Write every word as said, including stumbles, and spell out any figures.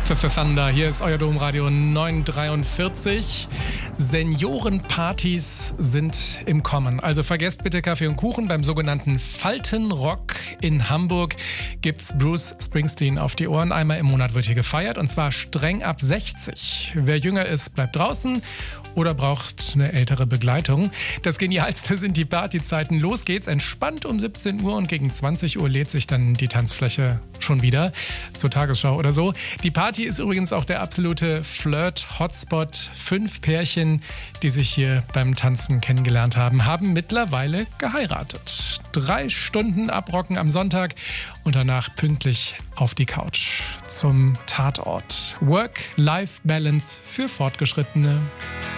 für Thunder. Hier ist euer Domradio neunhundertdreiundvierzig. Seniorenpartys sind im Kommen. Also vergesst bitte Kaffee und Kuchen. Beim sogenannten Faltenrock in Hamburg gibt's Bruce Springsteen auf die Ohren. Einmal im Monat wird hier gefeiert und zwar streng ab sechzig. Wer jünger ist, bleibt draußen oder braucht eine ältere Begleitung. Das Genialste sind die Partyzeiten. Los geht's, entspannt um siebzehn Uhr und gegen zwanzig Uhr lädt sich dann die Tanzfläche schon wieder zur Tagesschau oder so. Die Party ist übrigens auch der absolute Flirt-Hotspot. Fünf Pärchen, die sich hier beim Tanzen kennengelernt haben, haben mittlerweile geheiratet. Drei Stunden abrocken am Sonntag und danach pünktlich auf die Couch zum Tatort. Work-Life-Balance für Fortgeschrittene.